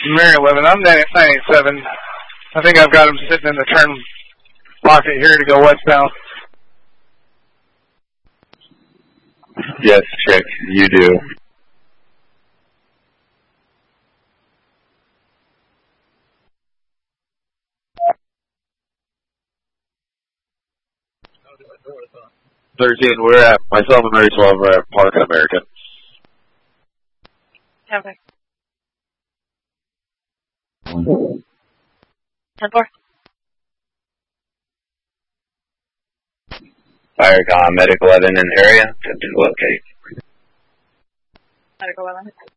Mary 11, I'm Danny 987. I think I've got him sitting in the turn pocket here to go westbound. Yes, Chick, you do. We're at, myself and Mary 12, we're at Park American. Okay. 10-4. Fire medic 11 in the area, 10 to locate. Medical 11.